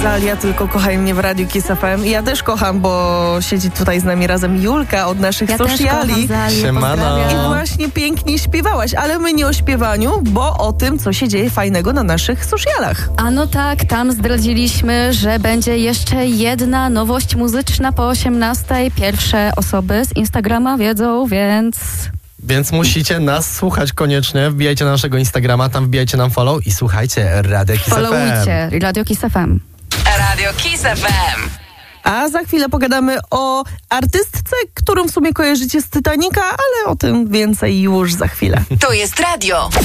Rosalia, tylko kochaj mnie w Radiu Kiss FM. Ja też kocham, bo siedzi tutaj z nami razem Julka od naszych sociali. Siemano. I właśnie pięknie śpiewałaś, ale my nie o śpiewaniu, bo o tym, co się dzieje fajnego na naszych socialach. A no tak, tam zdradziliśmy, że będzie jeszcze jedna nowość muzyczna po 18:00. Pierwsze osoby z Instagrama wiedzą, Więc musicie nas słuchać koniecznie. Wbijajcie na naszego Instagrama, tam wbijajcie nam follow i słuchajcie Radio Kiss FM. followujcie Radio Kiss FM. Radio Kiss FM. A za chwilę pogadamy o artystce, którą w sumie kojarzycie z Titanica, ale o tym więcej już za chwilę. To jest radio.